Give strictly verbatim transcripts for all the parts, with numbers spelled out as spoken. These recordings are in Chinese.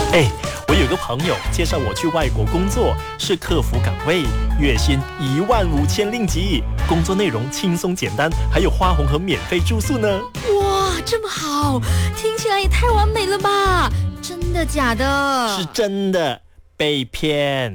哎，我有个朋友介绍我去外国工作，是客服岗位，月薪一万五千令吉，工作内容轻松简单，还有花红和免费住宿呢。 哇，这么好，听起来也太完美了吧？真的假的？ 是真的，被骗。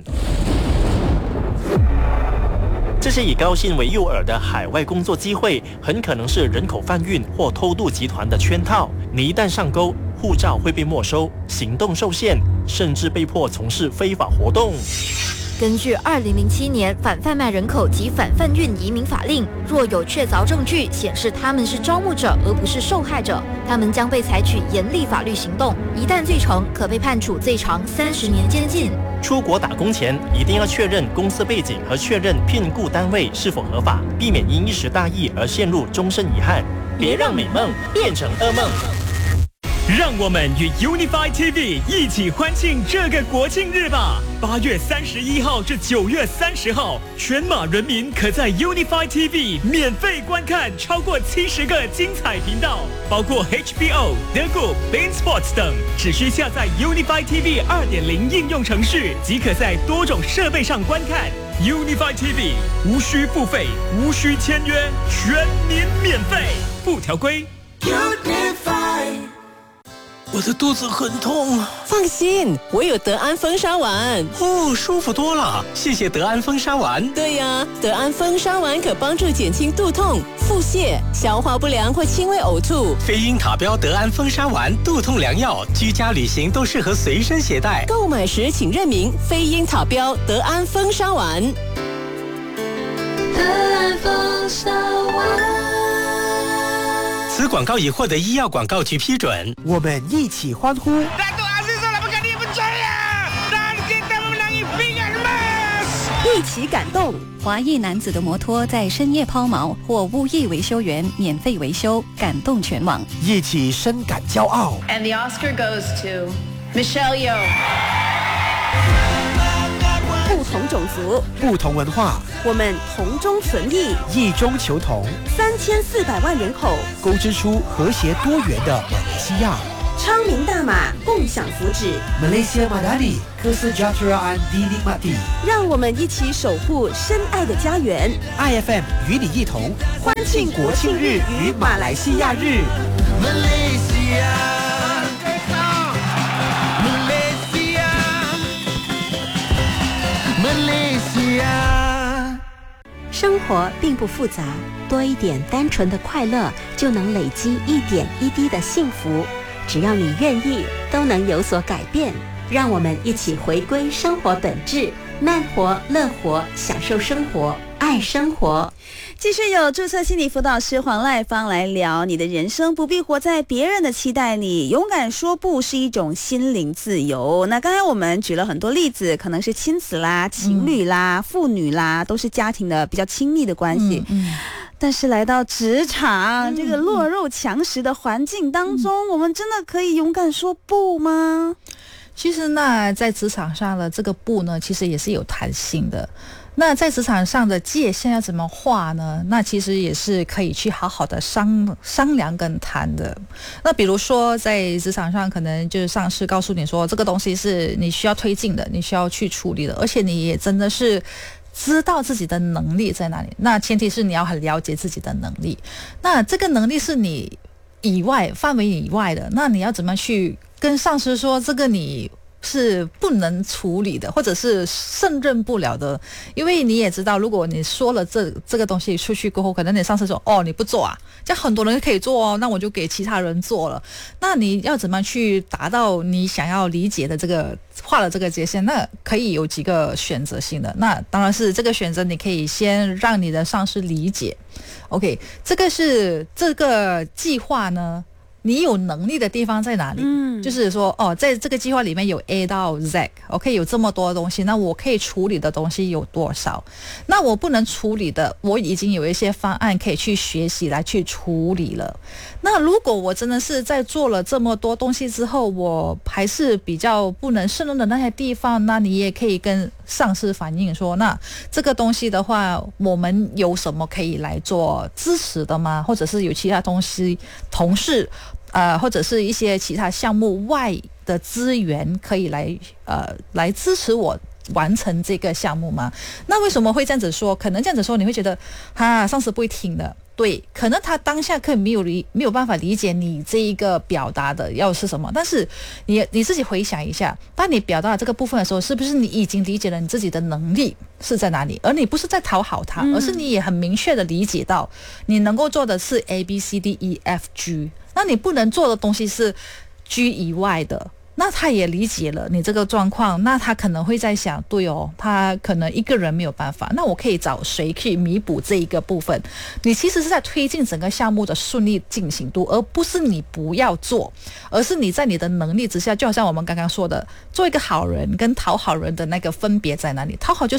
这些以高薪为诱饵的海外工作机会，很可能是人口贩运或偷渡集团的圈套。你一旦上钩，护照会被没收，行动受限，甚至被迫从事非法活动。 根据二零零七年反贩卖人口及反贩运移民法令，若有确凿证据显示他们是招募者而不是受害者，他们将被采取严厉法律行动，一旦罪成，可被判处最长三十年监禁。 出国打工前一定要确认公司背景和确认聘雇单位是否合法，避免因一时大意而陷入终身遗憾。别让美梦变成噩梦。 让我们与 Unify T V 一起欢庆这个国庆日吧！八月三十一号至九月三十号，全马人民可在 Unify T V 免费观看超过七十个精彩频道，包括 H B O、德国、beIN Sports 等。只需下载 Unify T V 二点零 应用程序，即可在多种设备上观看。Unify T V 无需付费，无需签约，全民免费，附条规。 Unify。 我的肚子很痛。 放心，我有德安风沙丸。 哦，舒服多了，谢谢德安风沙丸。 对呀，德安风沙丸可帮助减轻肚痛、腹泻、消化不良或轻微呕吐。 非英塔标德安风沙丸，肚痛良药，居家旅行都适合随身携带。 购买时请认明非英塔标德安风沙丸。 德安风沙丸。 此广告已获得医药广告局批准。 我们一起欢呼。 一起感动。华裔男子的摩托在深夜抛锚，或无意维修员免费维修，感动全网。 一起深感骄傲。 And the Oscar goes to Michelle Yeoh。 不同种族， 不同文化， 我们同中存异， 异中求同。 三千四百万人口， 勾织出和谐多元的马来西亚。 昌明大马，共享福祉。 Malaysia Madani Kesejahteraan Dinikmati。 让我们一起守护深爱的家园。 I F M 与你一同欢庆国庆日与马来西亚日。 生活并不复杂，多一点单纯的快乐，就能累积一点一滴的幸福。只要你愿意，都能有所改变。让我们一起回归生活本质，慢活、乐活，享受生活，爱生活。 继续有注册心理辅导师黄赖芳来聊，你的人生不必活在别人的期待里，勇敢说不是一种心灵自由。那刚才我们举了很多例子，可能是亲子啦、情侣啦、嗯、父女啦，都是家庭的比较亲密的关系。嗯嗯，但是来到职场、嗯、这个弱肉强食的环境当中、嗯、我们真的可以勇敢说不吗？ 其实呢，在职场上的这个不呢，其实也是有弹性的。那在职场上的界限要怎么画呢？那其实也是可以去好好的商商量跟谈的。那比如说在职场上，可能就是上司告诉你说，这个东西是你需要推进的，你需要去处理的，而且你也真的是知道自己的能力在哪里。那前提是你要很了解自己的能力。那这个能力是你以外范围以外的，那你要怎么去跟上司说这个你是不能处理的，或者是胜任不了的？因为你也知道，如果你说了这这个东西出去过后，可能你上司说哦你不做啊，这样很多人可以做哦，那我就给其他人做了。那你要怎么去达到你想要理解的这个画了这个界限？那可以有几个选择性的。那当然是这个选择，你可以先让你的上司理解。OK， 这个是这个计划呢，你有能力的地方在哪里？嗯，就是说，哦，在这个计划里面有 A 到 Z，OK， 有这么多东西，那我可以处理的东西有多少？那我不能处理的，我已经有一些方案可以去学习来去处理了。那如果我真的是在做了这么多东西之后，我还是比较不能胜任的那些地方，那你也可以跟上司反映说，那这个东西的话，我们有什么可以来做支持的吗？或者是有其他东西同事呃，或者是一些其他项目外的资源可以来呃来支持我完成这个项目吗？那为什么会这样子说？可能这样子说你会觉得哈，上司不会听的。对，可能他当下可以没有理没有办法理解你这一个表达的要是什么，但是你你自己回想一下，当你表达的这个部分的时候，是不是你已经理解了你自己的能力是在哪里，而你不是在讨好他， 嗯、 而是你也很明确的理解到你能够做的是 A B C D E F G， 那你不能做的东西是 G 以外的。那他也理解了你这个状况，那他可能会在想，对哦，他可能一个人没有办法，那我可以找谁去弥补这一个部分？你其实是在推进整个项目的顺利进行度，而不是你不要做，而是你在你的能力之下，就好像我们刚刚说的，做一个好人跟讨好人的那个分别在哪里？讨好就是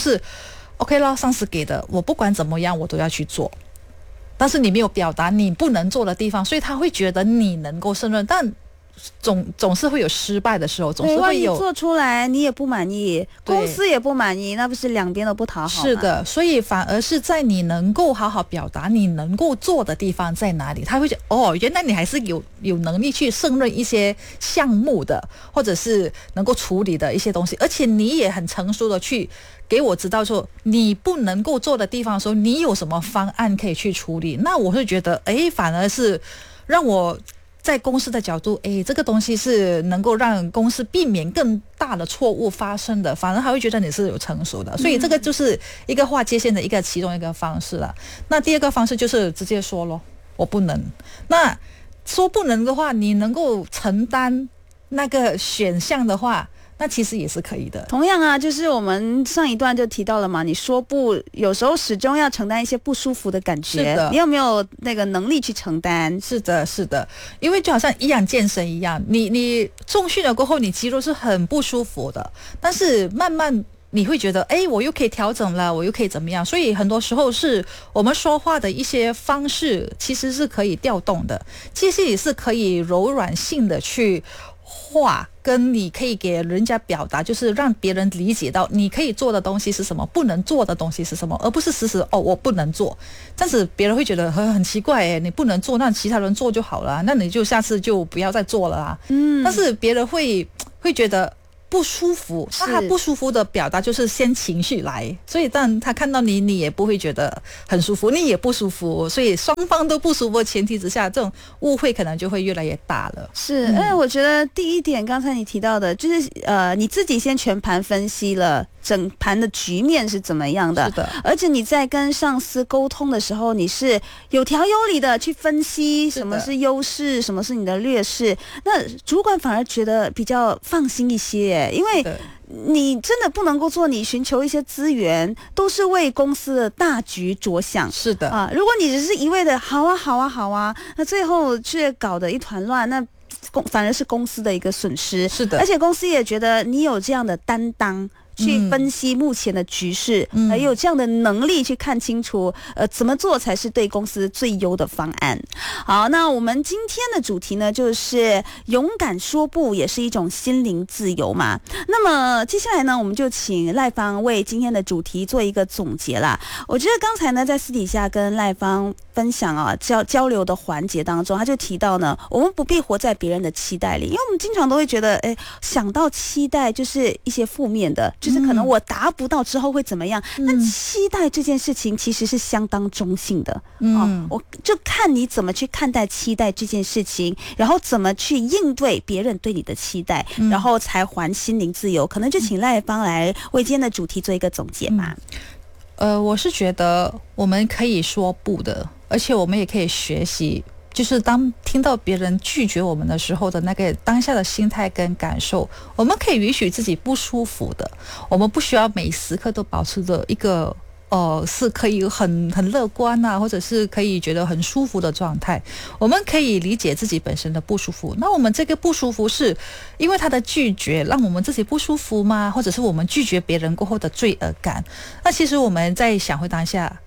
OK 咯，上司给的，我不管怎么样我都要去做，但是你没有表达你不能做的地方，所以他会觉得你能够胜任，但总总是会有失败的时候，总是会有做出来你也不满意，公司也不满意，那不是两边都不讨好吗？ 是的，所以反而是在你能够好好表达你能够做的地方在哪里，他会觉得哦，原来你还是有有能力去胜任一些项目的，或者是能够处理的一些东西，而且你也很成熟的去给我知道说你不能够做的地方的时候，你有什么方案可以去处理。那我会觉得哎，反而是让我在公司的角度，诶，这个东西是能够让公司避免更大的错误发生的，反而还会觉得你是有成熟的，所以这个就是一个划界限的一个其中一个方式了。那第二个方式就是直接说咯，我不能。那说不能的话，你能够承担那个选项的话，那其实也是可以的。 同样啊，就是我们上一段就提到了嘛，你说不，有时候始终要承担一些不舒服的感觉。 是的， 你有没有那个能力去承担？ 是的，是的，因为就好像一样健身一样，你你重训了过后，你肌肉是很不舒服的，但是慢慢你会觉得，哎，我又可以调整了，我又可以怎么样？所以很多时候是我们说话的一些方式，其实是可以调动的，其实也是可以柔软性的去话跟你可以给人家表达，就是让别人理解到你可以做的东西是什么，不能做的东西是什么，而不是死死哦我不能做，但是别人会觉得很很奇怪诶，你不能做，那其他人做就好了，那你就下次就不要再做了啊。嗯，但是别人会会觉得不舒服，那他不舒服的表达就是先情绪来，所以当他看到你，你也不会觉得很舒服，你也不舒服，所以双方都不舒服的前提之下，这种误会可能就会越来越大了。 是，因为我觉得第一点，刚才你提到的，就是呃，你自己先全盘分析了整盘的局面是怎么样的， 是的， 而且你在跟上司沟通的时候，你是有条有理的去分析什么是优势，什么是你的劣势，那主管反而觉得比较放心一些，因为你真的不能够做，你寻求一些资源都是为公司的大局着想。 是的啊，如果你只是一味的好啊好啊好啊，那最后却搞得一团乱，那公反而是公司的一个损失。 是的， 而且公司也觉得你有这样的担当去分析目前的局势，嗯，呃，有这样的能力去看清楚，呃，怎么做才是对公司最优的方案。好，那我们今天的主题呢，就是勇敢说不也是一种心灵自由嘛。那么接下来呢，我们就请赖芳为今天的主题做一个总结啦。我觉得刚才呢，在私底下跟赖芳分享啊交交流的环节当中，他就提到呢，我们不必活在别人的期待里，因为我们经常都会觉得，哎，想到期待就是一些负面的。就是可能我达不到之后会怎么样？那、嗯、期待这件事情其实是相当中性的，嗯、哦，我就看你怎么去看待期待这件事情，然后怎么去应对别人对你的期待，嗯、然后才还心灵自由。可能就请赖芳来为今天的主题做一个总结嘛。 嗯、呃，我是觉得我们可以说不的，而且我们也可以学习。就是当听到别人拒绝我们的时候的那个当下的心态跟感受，我们可以允许自己不舒服的，我们不需要每时刻都保持着一个呃是可以很很乐观啊，或者是可以觉得很舒服的状态。我们可以理解自己本身的不舒服，那我们这个不舒服是因为他的拒绝让我们自己不舒服吗？或者是我们拒绝别人过后的罪恶感？那其实我们在想回当下，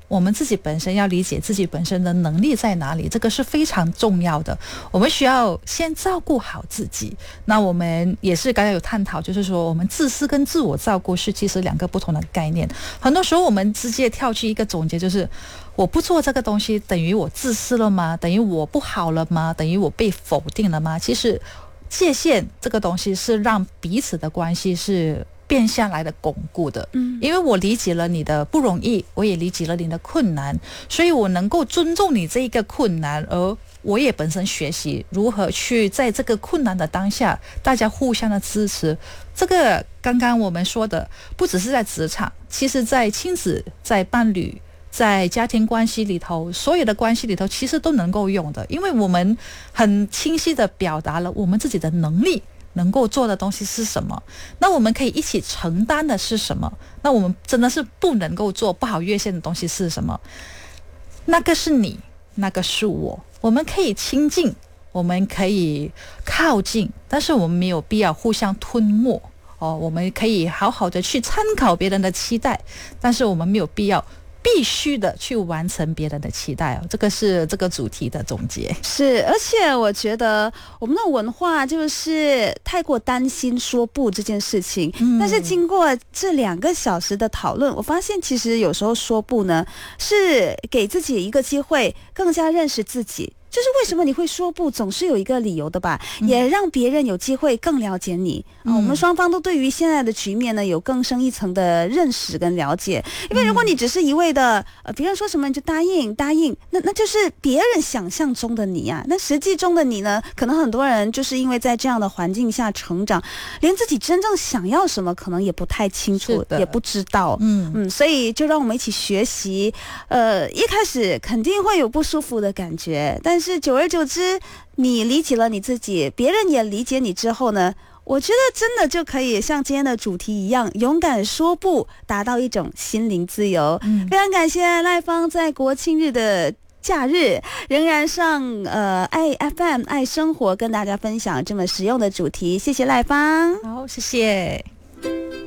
我们自己本身要理解自己本身的能力在哪里，这个是非常重要的。我们需要先照顾好自己。那我们也是刚才有探讨，就是说我们自私跟自我照顾是其实两个不同的概念。很多时候我们直接跳去一个总结，就是我不做这个东西等于我自私了吗？等于我不好了吗？等于我被否定了吗？其实界限这个东西是让彼此的关系是变下来的巩固的，嗯，因为我理解了你的不容易，我也理解了你的困难，所以我能够尊重你这一个困难，而我也本身学习如何去在这个困难的当下，大家互相的支持。这个刚刚我们说的，不只是在职场，其实在亲子、在伴侣、在家庭关系里头，所有的关系里头，其实都能够用的，因为我们很清晰的表达了我们自己的能力。能够做的东西是什么？那我们可以一起承担的是什么？那我们真的是不能够做不好越线的东西是什么？那个是你，那个是我。我们可以亲近，我们可以靠近，但是我们没有必要互相吞没哦。我们可以好好的去参考别人的期待，但是我们没有必要必须的去完成别人的期待哦，这个是这个主题的总结。 是，而且我觉得我们的文化就是太过担心说不这件事情，嗯、但是经过这两个小时的讨论，我发现其实有时候说不呢，是给自己一个机会，更加认识自己。就是为什么你会说不，总是有一个理由的吧，嗯、也让别人有机会更了解你。嗯、我们双方都对于现在的局面呢有更深一层的认识跟了解。因为如果你只是一味的呃别人说什么你就答应答应，那那就是别人想象中的你啊。那实际中的你呢，可能很多人就是因为在这样的环境下成长，连自己真正想要什么可能也不太清楚，也不知道。嗯嗯，所以就让我们一起学习。呃，一开始肯定会有不舒服的感觉，但是久而久之，你理解了你自己，别人也理解你之后呢，我觉得真的就可以像今天的主题一样，勇敢说不，达到一种心灵自由。嗯，非常感谢赖芳在国庆日的假日仍然上呃爱 F M 爱生活跟大家分享这么实用的主题，谢谢赖芳。 好，谢谢。